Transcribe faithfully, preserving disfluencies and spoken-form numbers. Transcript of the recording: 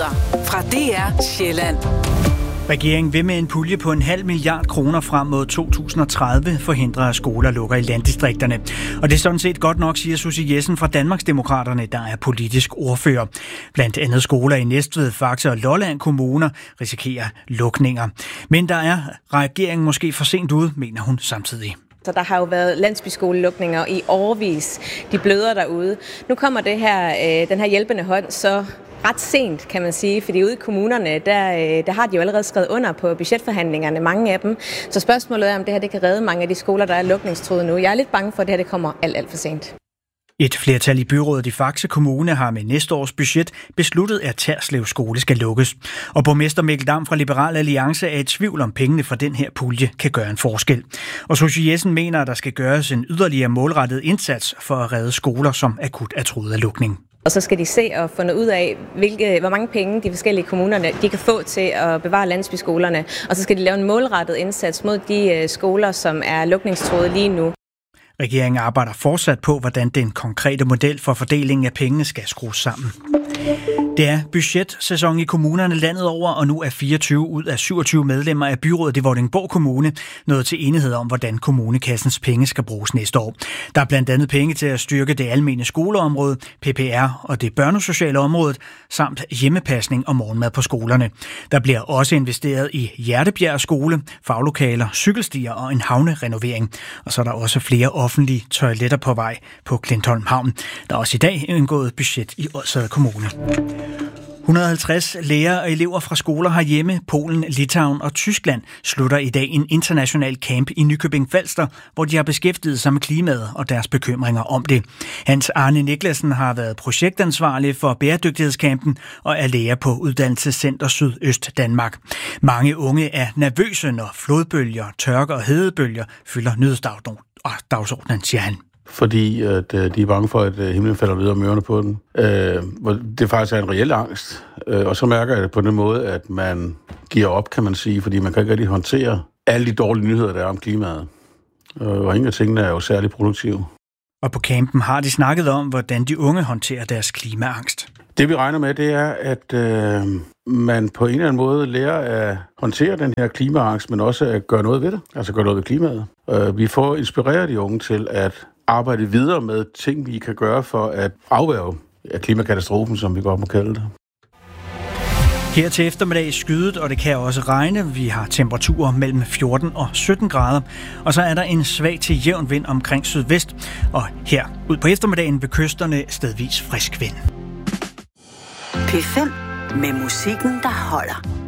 Nyheder fra D R Sjælland. Regeringen vil med en pulje på en halv milliard kroner frem mod to tusind og tredive forhindre, at skoler lukker i landdistrikterne. Og det er sådan set godt nok, siger Susie Jessen fra Danmarksdemokraterne, der er politisk ordfører. Blandt andet skoler i Næstved, Faxe og Lolland kommuner risikerer lukninger. Men der er regeringen måske for sent ude, mener hun samtidig. Så der har jo været landsbyskolelukninger i årevis. De bløder derude. Nu kommer det her, øh, den her hjælpende hånd så ret sent, kan man sige, fordi ude i kommunerne, der, øh, der har de jo allerede skrevet under på budgetforhandlingerne, mange af dem. Så spørgsmålet er, om det her det kan redde mange af de skoler, der er lukningstruede nu. Jeg er lidt bange for, at det her det kommer alt, alt for sent. Et flertal i byrådet i Faxe Kommune har med næste års budget besluttet, at Terslev skole skal lukkes. Og borgmester Mikkel Dam fra Liberal Alliance er i tvivl om pengene fra den her pulje kan gøre en forskel. Og Susie Jessen mener, at der skal gøres en yderligere målrettet indsats for at redde skoler, som akut er truet af lukning. Og så skal de se og finde ud af, hvilke, hvor mange penge de forskellige kommunerne de kan få til at bevare landsbyskolerne. Og så skal de lave en målrettet indsats mod de skoler, som er lukningstruede lige nu. Regeringen arbejder fortsat på, hvordan den konkrete model for fordelingen af pengene skal skrues sammen. Det er budgetsæson i kommunerne landet over, og nu er fireogtyve ud af syvogtyve medlemmer af byrådet i Vordingborg Kommune nået til enighed om, hvordan kommunekassens penge skal bruges næste år. Der er blandt andet penge til at styrke det almene skoleområde, P P R og det børnesociale område, samt hjemmepasning og morgenmad på skolerne. Der bliver også investeret i Hjertebjerg Skole, faglokaler, cykelstier og en havnerenovering. Og så er der også flere offentlige toiletter på vej på Klintholm Havn. Der er også i dag indgået budget i Odsherred Kommune. et hundrede og halvtreds lærere og elever fra skoler herhjemme, Polen, Litauen og Tyskland slutter i dag en international camp i Nykøbing Falster, hvor de har beskæftiget sig med klimaet og deres bekymringer om det. Hans Arne Niklasen har været projektansvarlig for bæredygtighedscampen og er lærer på Uddannelsescenter Sydøst Danmark. Mange unge er nervøse, når flodbølger, tørke og hedebølger fylder nyhedsdagsordenen, siger han. Fordi at, øh, de er bange for, at øh, himlen falder videre om ørerne på den. Øh, det faktisk er en reel angst. Øh, og så mærker jeg det på den måde, at man giver op, kan man sige, fordi man kan ikke rigtig håndtere alle de dårlige nyheder, der er om klimaet. Øh, og ingen af tingene er jo særlig produktive. Og på campen har de snakket om, hvordan de unge håndterer deres klimaangst. Det vi regner med, det er, at øh, man på en eller anden måde lærer at håndtere den her klimaangst, men også at gøre noget ved det. Altså gøre noget ved klimaet. Øh, vi får inspireret de unge til at arbejde videre med ting, vi kan gøre for at afværge klimakatastrofen, som vi godt må kalde det. Her til eftermiddag skydet, og det kan også regne. Vi har temperaturer mellem fjorten og sytten grader. Og så er der en svag til jævn vind omkring sydvest. Og her ud på eftermiddagen ved kysterne stedvis frisk vind. P fem med musikken, der holder.